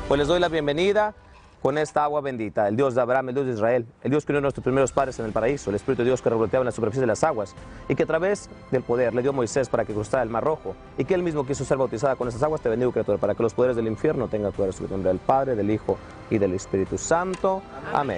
Pues les doy la bienvenida con esta agua bendita, el Dios de Abraham, el Dios de Israel, el Dios que unió a nuestros primeros padres en el paraíso, el Espíritu de Dios que revoloteaba en la superficie de las aguas y que a través del poder le dio a Moisés para que cruzara el Mar Rojo y que él mismo quiso ser bautizada con esas aguas. Te bendigo, criatura, para que los poderes del infierno tengan poder sobre el nombre del Padre, del Hijo y del Espíritu Santo. Amén.